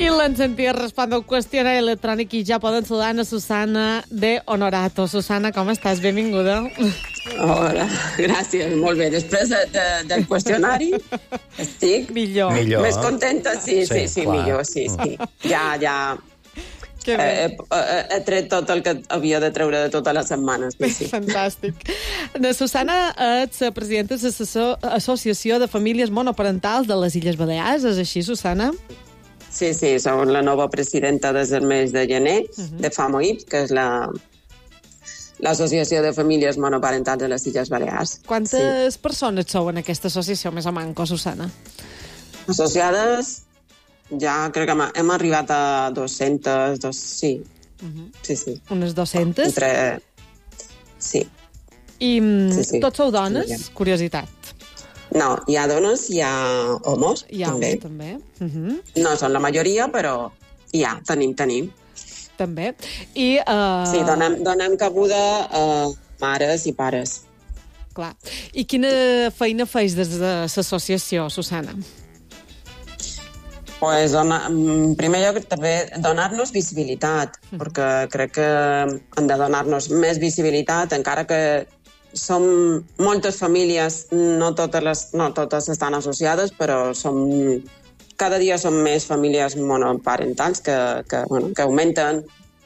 I l'han sentit respondre el qüestionari electrònic i ja poden saludar a Susana de Honorato. Susana, com estàs? Benvinguda. Hola, gràcies, molt bé. Després del qüestionari estic millor. Més contenta, sí, millor, sí. Ja he tret tot el que havia de treure de totes les setmanes. Sí. Fantàstic. Susana, ets presidenta de l'Associació de Famílies Monoparentals de les Illes Balears, és així, Susana? Sí, som la nova presidenta des del mes de gener de FAMOIP, que és l'Associació de Famílies Monoparentals de les Illes Balears. Quantes persones sou en aquesta associació, més o manco, Susana? Associades, ja crec que hem arribat a 200, sí. Unes 200? Sí. I tots sou dones? Sí. Curiositat. No, hi ha dones, hi ha homes, també. No són la majoria, però tenim. També. I, sí, donem cabuda a mares i pares. Clar. I quina feina feis des de l'associació, Susana? Pues, en primer lloc, també donar-nos visibilitat, perquè crec que han de donar-nos més visibilitat, encara que som moltes famílies, no totes estan associades, però cada dia som més famílies monoparentals que augmenten.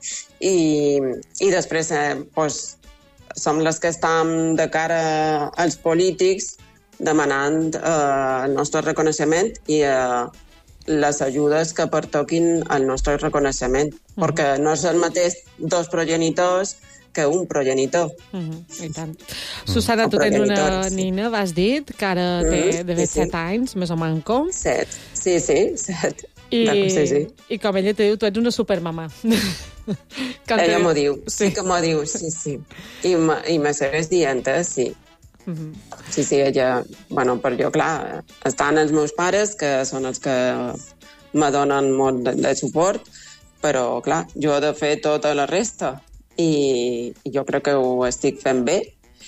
I després som les que estem de cara als polítics demanant el nostre reconeixement i les ajudes que pertoquin al nostre reconeixement, perquè no és el mateix dos progenitors que un progenitor. I tant. Susana, tu tens una nina, vas dit, que ara té de 7 anys, més o manco. 7, sí, 7. I com ella te diu, tu ets una supermamà. Ella m'ho diu, sí que m'ho diu, sí. I me segueix dient, sí. Sí, ella... per jo, clar, estan els meus pares, que són els que me donen molt de suport, però, clar, jo he de fer tota la resta. I jo crec que ho estic fent bé.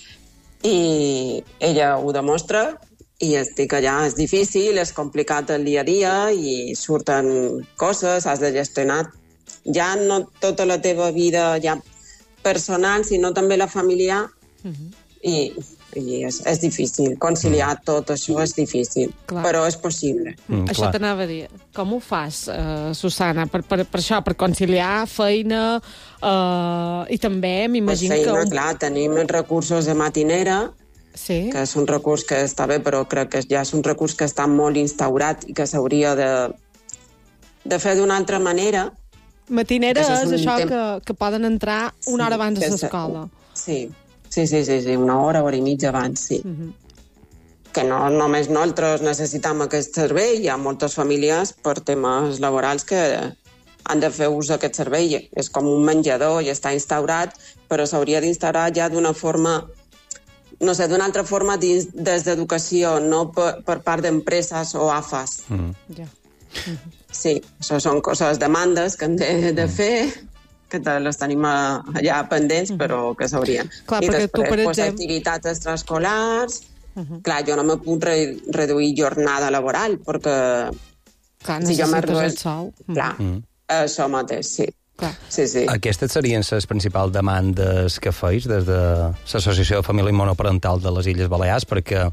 I ella ho demostra, i estic allà. És difícil, és complicat el dia a dia, i surten coses, has de gestionar ja no tota la teva vida ja personal, sinó també la familiar. I és difícil. Conciliar tot això és difícil, però és possible. Això t'anava a dir. Com ho fas, Susana, per això, per conciliar feina i també m'imagino que... Clar, tenim els recursos de matinera, que és un recurs que està bé, però crec que ja és un recurs que està molt instaurat i que s'hauria de fer d'una altra manera. Matinera és això que poden entrar una hora abans de l'escola. Sí, 1 hora i mitja abans, sí. Que no només nosaltres necessitem aquest servei, hi ha moltes famílies per temes laborals que han de fer ús d'aquest servei. És com un menjador i està instaurat, però s'hauria d'instaurar ja d'una forma, no sé, d'una altra forma des d'educació, no per part d'empreses o AFAs. Sí, això són coses, demandes que hem de fer, que les tenim allà pendents, però que s'haurien. I després, activitats extraescolars. Clar, jo no me puc reduir jornada laboral, perquè... Clar, necessites el sou. Clar, això mateix, sí. Sí. Aquestes serien les principals demandes que feis des de l'Associació de Família Monoparental de les Illes Balears, perquè